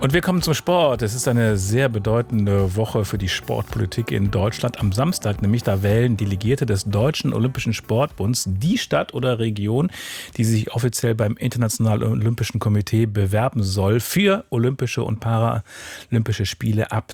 Und wir kommen zum Sport. Es ist eine sehr bedeutende Woche für die Sportpolitik in Deutschland. Am Samstag nämlich, da wählen Delegierte des Deutschen Olympischen Sportbunds die Stadt oder Region, die sich offiziell beim Internationalen Olympischen Komitee bewerben soll für Olympische und Paralympische Spiele ab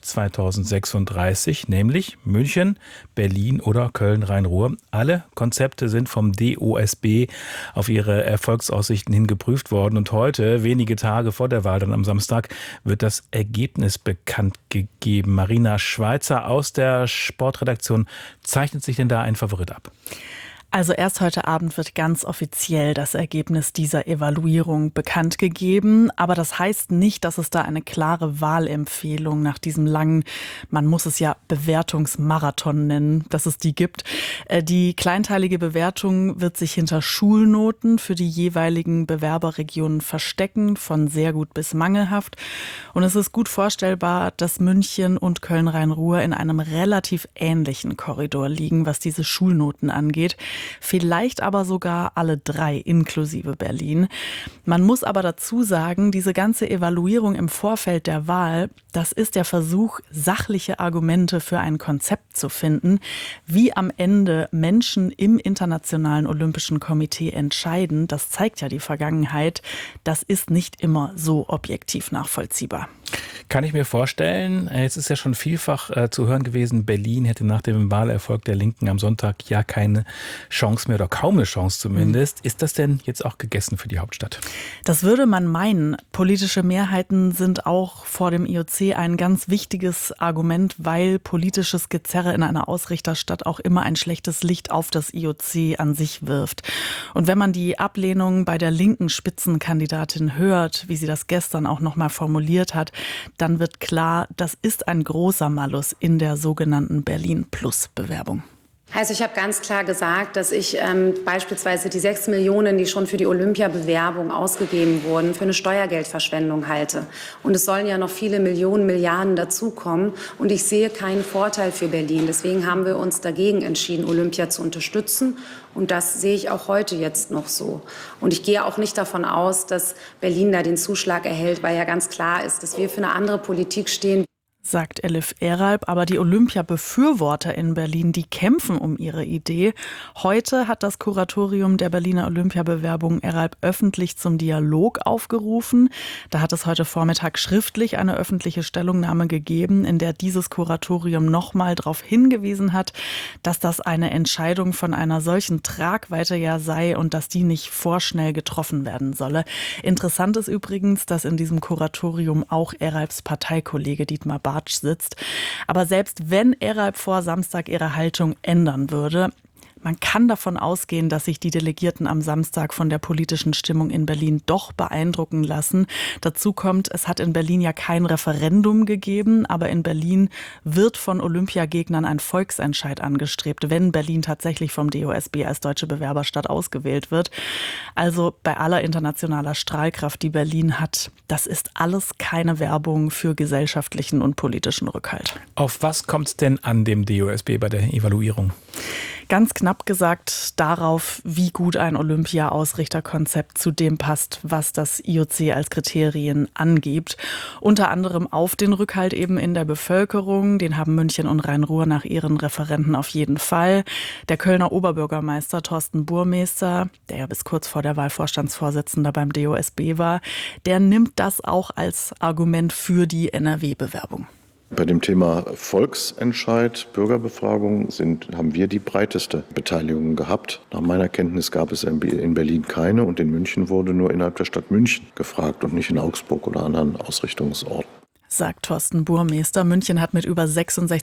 2036, nämlich München, Berlin oder Köln-Rhein-Ruhr. Alle Konzepte sind vom DOSB auf ihre Erfolgsaussichten hin geprüft worden. Und heute, wenige Tage vor der Wahl, dann am Samstag, wird das Ergebnis bekannt gegeben. Marina Schweizer aus der Sportredaktion. Zeichnet sich denn da ein Favorit ab? Also erst heute Abend wird ganz offiziell das Ergebnis dieser Evaluierung bekannt gegeben. Aber das heißt nicht, dass es da eine klare Wahlempfehlung nach diesem langen, man muss es ja Bewertungsmarathon nennen, dass es die gibt. Die kleinteilige Bewertung wird sich hinter Schulnoten für die jeweiligen Bewerberregionen verstecken, von sehr gut bis mangelhaft. Und es ist gut vorstellbar, dass München und Köln-Rhein-Ruhr in einem relativ ähnlichen Korridor liegen, was diese Schulnoten angeht. Vielleicht aber sogar alle drei inklusive Berlin. Man muss aber dazu sagen, diese ganze Evaluierung im Vorfeld der Wahl, das ist der Versuch, sachliche Argumente für ein Konzept zu finden. Wie am Ende Menschen im Internationalen Olympischen Komitee entscheiden, das zeigt ja die Vergangenheit. Das ist nicht immer so objektiv nachvollziehbar. Kann ich mir vorstellen. Jetzt ist ja schon vielfach zu hören gewesen, Berlin hätte nach dem Wahlerfolg der Linken am Sonntag ja keine Chance mehr oder kaum eine Chance zumindest. Ist das denn jetzt auch gegessen für die Hauptstadt? Das würde man meinen. Politische Mehrheiten sind auch vor dem IOC ein ganz wichtiges Argument, weil politisches Gezerre in einer Ausrichterstadt auch immer ein schlechtes Licht auf das IOC an sich wirft. Und wenn man die Ablehnung bei der linken Spitzenkandidatin hört, wie sie das gestern auch noch mal formuliert hat, dann wird klar, das ist ein großer Malus in der sogenannten Berlin-Plus-Bewerbung. Also ich habe ganz klar gesagt, dass ich beispielsweise die 6 Millionen, die schon für die Olympiabewerbung ausgegeben wurden, für eine Steuergeldverschwendung halte. Und es sollen ja noch viele Millionen, Milliarden dazukommen. Und ich sehe keinen Vorteil für Berlin. Deswegen haben wir uns dagegen entschieden, Olympia zu unterstützen. Und das sehe ich auch heute jetzt noch so. Und ich gehe auch nicht davon aus, dass Berlin da den Zuschlag erhält, weil ja ganz klar ist, dass wir für eine andere Politik stehen. Sagt Elif Eralp, aber die Olympia-Befürworter in Berlin, die kämpfen um ihre Idee. Heute hat das Kuratorium der Berliner Olympiabewerbung Eralp öffentlich zum Dialog aufgerufen. Da hat es heute Vormittag schriftlich eine öffentliche Stellungnahme gegeben, in der dieses Kuratorium nochmal darauf hingewiesen hat, dass das eine Entscheidung von einer solchen Tragweite ja sei und dass die nicht vorschnell getroffen werden solle. Interessant ist übrigens, dass in diesem Kuratorium auch Eralps Parteikollege Dietmar Bartsch sitzt. Aber selbst wenn Eralp vor Samstag ihre Haltung ändern würde, man kann davon ausgehen, dass sich die Delegierten am Samstag von der politischen Stimmung in Berlin doch beeindrucken lassen. Dazu kommt, es hat in Berlin ja kein Referendum gegeben, aber in Berlin wird von Olympiagegnern ein Volksentscheid angestrebt, wenn Berlin tatsächlich vom DOSB als deutsche Bewerberstadt ausgewählt wird. Also bei aller internationaler Strahlkraft, die Berlin hat, das ist alles keine Werbung für gesellschaftlichen und politischen Rückhalt. Auf was kommt es denn an dem DOSB bei der Evaluierung? Ganz knapp gesagt darauf, wie gut ein Olympia-Ausrichterkonzept zu dem passt, was das IOC als Kriterien angibt. Unter anderem auf den Rückhalt eben in der Bevölkerung. Den haben München und Rhein-Ruhr nach ihren Referenten auf jeden Fall. Der Kölner Oberbürgermeister Thorsten Burmester, der ja bis kurz vor der Wahl Vorstandsvorsitzender beim DOSB war, der nimmt das auch als Argument für die NRW-Bewerbung. Bei dem Thema Volksentscheid, Bürgerbefragung haben wir die breiteste Beteiligung gehabt. Nach meiner Kenntnis gab es in Berlin keine und in München wurde nur innerhalb der Stadt München gefragt und nicht in Augsburg oder anderen Ausrichtungsorten. Sagt Thorsten Burmester. München hat mit über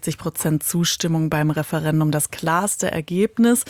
66% Zustimmung beim Referendum das klarste Ergebnis.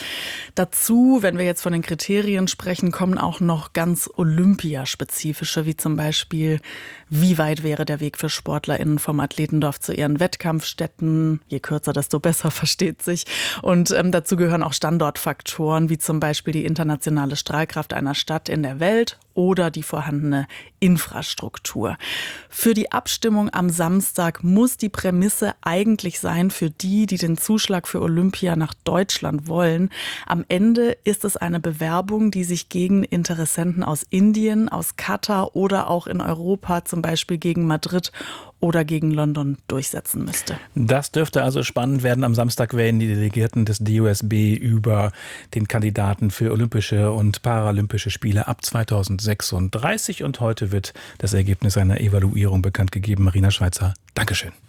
Dazu, wenn wir jetzt von den Kriterien sprechen, kommen auch noch ganz olympiaspezifische, wie zum Beispiel, wie weit wäre der Weg für SportlerInnen vom Athletendorf zu ihren Wettkampfstätten? Je kürzer, desto besser, versteht sich. Und dazu gehören auch Standortfaktoren, wie zum Beispiel die internationale Strahlkraft einer Stadt in der Welt oder die vorhandene Infrastruktur. Für die Abstimmung am Samstag muss die Prämisse eigentlich sein, für die den Zuschlag für Olympia nach Deutschland wollen. Am Ende ist es eine Bewerbung, die sich gegen Interessenten aus Indien, aus Katar oder auch in Europa, zum Beispiel gegen Madrid oder gegen London, durchsetzen müsste. Das dürfte also spannend werden. Am Samstag wählen die Delegierten des DOSB über den Kandidaten für Olympische und Paralympische Spiele ab 2036. Und heute wird das Ergebnis einer Evaluierung bekannt gegeben. Marina Schweizer, Dankeschön.